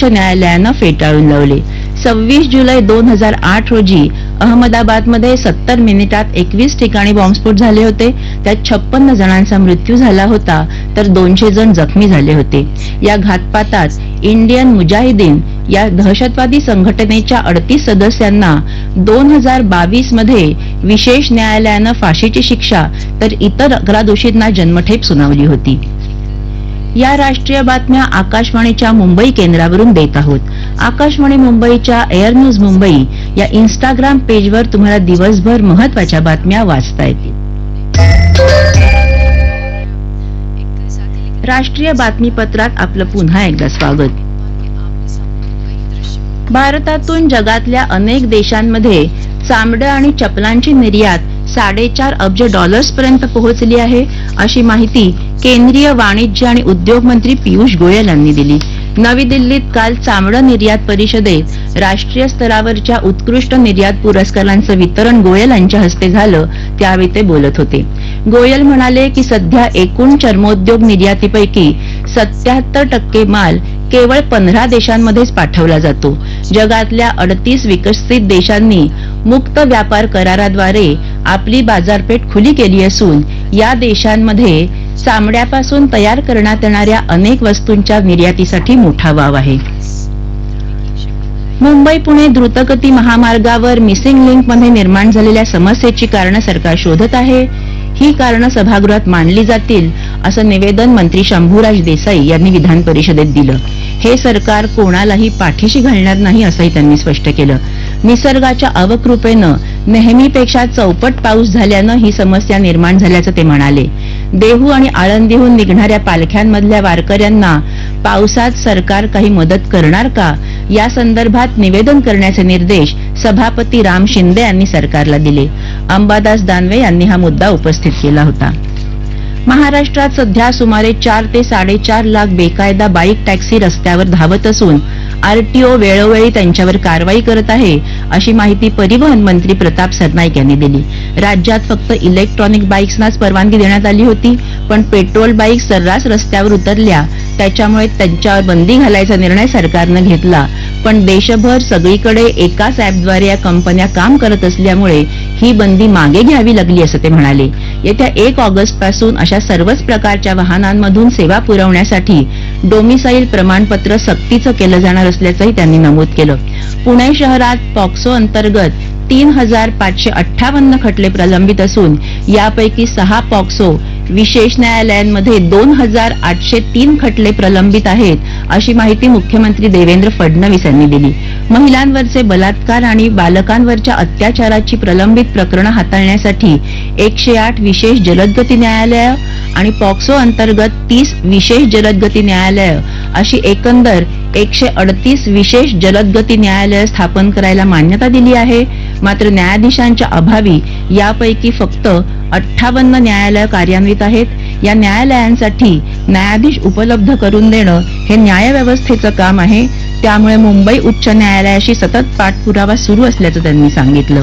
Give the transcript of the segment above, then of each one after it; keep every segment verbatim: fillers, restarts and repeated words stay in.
न्यायालयानं फेटाळून लावले. सव्वीस जुलै दोन हजार आठ रोजी अहमदाबादमध्ये सत्तर मिनिटात एकवीस ठिकाणी बॉम्बस्फोट झाले होते. त्यात छप्पन्न जणांचा मृत्यू झाला होता तर दोनशे जण जखमी झाले होते. या घातपातात इंडियन मुजाहिदीन या दहशतवादी संघटनेच्या अडतीस सदस्यांना दोन हजार बावीस मध्ये विशेष न्यायालयानं फाशीची शिक्षा तर इतर अकरा दोषींना जन्मठेप सुनावली होती. या राष्ट्रीय बातम्या आकाशवाणीच्या मुंबई केंद्रावरून देत आहोत. आकाशवाणी मुंबईच्या एअर न्यूज मुंबई या इंस्टाग्राम पेजवर तुम्हाला दिवसभर महत्त्वाच्या बातम्या वाचता येतील. राष्ट्रीय बातमीपत्रात आपलं पुन्हा एकदा स्वागत. भारतातून जगातल्या अनेक देशांमध्ये चामडं आणि चपलांची निर्यात साडेचार अब्ज डॉलर्स पर्यंत पोहोचली आहे, अशी माहिती केंद्रीय वाणिज्य आणि उद्योग मंत्री पियुष गोयल यांनी दिली. नवी दिल्लीत काल चामडं निर्यात परिषदेत राष्ट्रीय स्तरावरच्या उत्कृष्ट निर्यात पुरस्कारांचं वितरण गोयल यांच्या हस्ते झालं, त्यावेळी ते बोलत होते. गोयल म्हणाले की सध्या एकूण चर्मोद्योग निर्यातीपैकी सत्याहत्तर टक्के माल केवळ पंधरा देशांमध्येच पाठवला जातो. जगातल्या अडतीस विकसित देशांनी मुक्त व्यापार कराराद्वारे आपली बाजारपेठ खुली केली असून या देशांमध्ये चामड्यापासून तयार करण्यात येणाऱ्या अनेक वस्तूंच्या निर्यातीसाठी मोठा वाव आहे. मुंबई पुणे द्रुतगती महामार्गावर मिसिंग लिंक मध्ये निर्माण झालेल्या समस्येची कारणं सरकार शोधत आहे. ही कारणं सभागृहात मांडली जातील असं निवेदन मंत्री शंभूराज देसाई यांनी विधान परिषदेत दिलं. हे सरकार कोणालाही पाठीशी घालणार नाही असंही त्यांनी स्पष्ट केलं. निसर्गाच्या अवकृपेनं नेहमीपेक्षा चौपट पाऊस झाल्यानं ही समस्या निर्माण झाल्याचं ते म्हणाले. देहू आणि आळंदीहून निघणाऱ्या पालख्यांमधल्या वारकऱ्यांना पावसात सरकार काही मदत करणार का, या संदर्भात निवेदन करण्याचे निर्देश सभापती राम शिंदे यांनी सरकारला दिले. अंबादास दानवे यांनी हा मुद्दा उपस्थित केला होता. महाराष्ट्रात सध्या सुमारे चार ते साडेचार लाख बेकायदा बाईक टॅक्सी रस्त्यावर धावत असून आरटीओ वेळोवेळी त्यांच्यावर कारवाई करत आहे, अशी माहिती परिवहन मंत्री प्रताप सरनाईक यांनी दिली. राज्यात फक्त इलेक्ट्रॉनिक बाईक्सनाच परवानगी देण्यात आली होती, पण पेट्रोल बाईक सर्रास रस्त्यावर उतरल्या, त्याच्यामुळे त्यांच्यावर बंदी घालायचा निर्णय सरकारनं घेतला. पण देशभर सगळीकडे एकाच ऍपद्वारे या कंपन्या काम करत असल्यामुळे ही बंदी मागे घ्यावी लागली असं ते म्हणाले. येत्या एक ऑगस्ट पासून अशा सर्वच प्रकारच्या वाहनांमधून सेवा पुरवण्यासाठी डोमिसाईल प्रमाणपत्र सक्तीचं केलं जाणार असल्याचंही त्यांनी नमूद केलं. पुणे शहरात पॉक्सो अंतर्गत तीन हजार पाचशे अठ्ठावन्न खटले प्रलंबित असून यापैकी सहा पॉक्सो विशेष न्यायालयांमध्ये दोन हजार आठशे तीन खटले प्रलंबित आहेत, अशी माहिती मुख्यमंत्री देवेंद्र फडणवीस यांनी दिली. महिलांवरचे बलात्कार आणि बालकांवरच्या अत्याचाराची प्रलंबित प्रकरणं हाताळण्यासाठी एकशे आठ विशेष जलदगती न्यायालय आणि पॉक्सो अंतर्गत तीस विशेष जलदगती न्यायालय अशी एकंदर एकशे अडतीस विशेष जलदगती न्यायालय स्थापन करायला मान्यता दिली आहे. मात्र न्यायाधीशांच्या अभावी यापैकी फक्त अठ्ठावन्न न्यायालय कार्यान्वित आहेत. या न्यायालयांसाठी न्यायाधीश उपलब्ध करून देणं हे न्यायव्यवस्थेचं काम आहे. त्यामुळे मुंबई उच्च न्यायालयाशी सतत पाठपुरावा सुरू असल्याचं त्यांनी सांगितलं.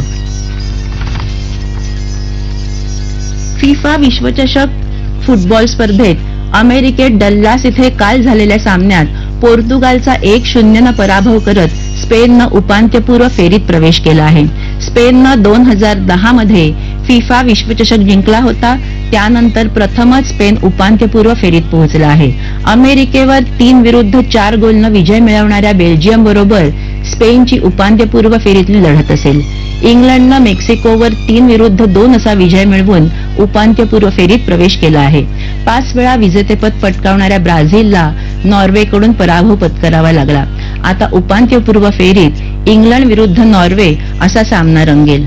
फिफा विश्वचषक फुटबॉल स्पर्धेत अमेरिकेत डल्लास इथे काल झालेल्या सामन्यात पोर्तुगालचा एक शून्यनं पराभव करत स्पेननं उपांत्यपूर्व फेरीत प्रवेश केला आहे. स्पेननं दोन हजार दहा मध्ये फिफा विश्वचषक जिंकला होता. त्यानंतर प्रथमच स्पेन उपांत्यपूर्व फेरीत पोहोचला आहे. अमेरिकेवर तीन विरुद्ध चार गोलनं विजय मिळवणाऱ्या बेल्जियम बरोबर स्पेनची उपांत्यपूर्व फेरीतली लढत असेल. इंग्लंडनं मेक्सिकोवर तीन विरुद्ध दोन असा विजय मिळवून उपांत्यपूर्व फेरीत प्रवेश केला आहे. पाच वेळा विजेतेपद पटकावणाऱ्या ब्राझीलला नॉर्वेकडून पराभव पत्करावा लागला. आता उपांत्यपूर्व फेरीत इंग्लंड विरुद्ध नॉर्वे असा सामना रंगेल.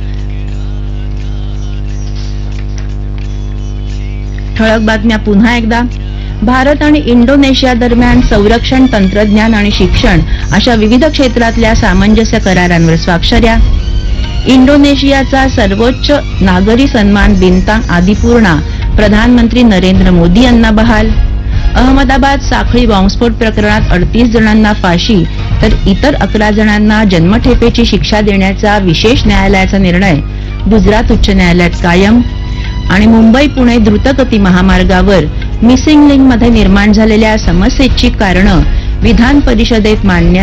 ठळक बातम्या पुन्हा एकदा. भारत आणि इंडोनेशिया दरम्यान संरक्षण, तंत्रज्ञान आणि शिक्षण अशा विविध क्षेत्रातल्या सामंजस्य करारांवर स्वाक्षऱ्या. इंडोनेशियाचा सर्वोच्च नागरी सन्मान बिंतांग आदिपूर्णा प्रधानमंत्री नरेंद्र मोदी यांना बहाल. अहमदाबाद साखळी बॉम्बस्फोट प्रकरणात अडतीस जणांना फाशी तर इतर अकरा जणांना जन्मठेपेची शिक्षा देण्याचा विशेष न्यायालयाचा निर्णय गुजरात उच्च न्यायालयात कायम. आणि मुंबई पुणे द्रुतगती महामार्गावर मिसिंग लिंक मध्ये निर्माण झालेल्या समस्येची कारणं विधान परिषदेत मांडण्यात